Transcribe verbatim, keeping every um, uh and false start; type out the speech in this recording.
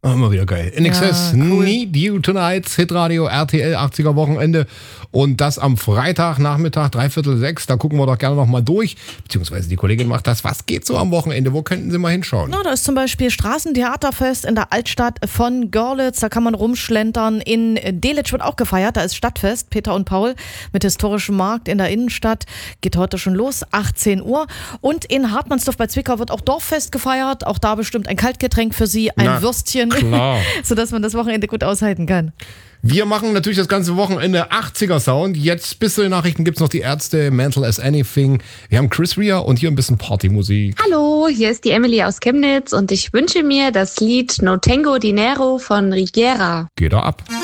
Oh, immer wieder geil. In Excess, Ja, cool. Need You Tonight, Hitradio, R T L, achtziger Wochenende. Und das am Freitag, Nachmittag, dreiviertel sechs. Da gucken wir doch gerne nochmal durch. Beziehungsweise die Kollegin macht das. Was geht so am Wochenende? Wo könnten Sie mal hinschauen? Na, da ist zum Beispiel Straßentheaterfest in der Altstadt von Görlitz. Da kann man rumschlentern. In Delitzsch wird auch gefeiert. Da ist Stadtfest, Peter und Paul mit historischem Markt in der Innenstadt. Geht heute schon los, achtzehn Uhr. Und in Hartmannsdorf bei Zwickau wird auch Dorffest gefeiert. Auch da bestimmt ein Kaltgetränk für Sie, ein Na, Würstchen, klar. sodass man das Wochenende gut aushalten kann. Wir machen natürlich das ganze Wochenende achtziger Sound. Jetzt bis zu den Nachrichten gibt's noch die Ärzte, Mental as Anything. Wir haben Chris Rea und hier ein bisschen Partymusik. Hallo, hier ist die Emily aus Chemnitz und ich wünsche mir das Lied No Tengo Dinero von Rigera. Geht da ab.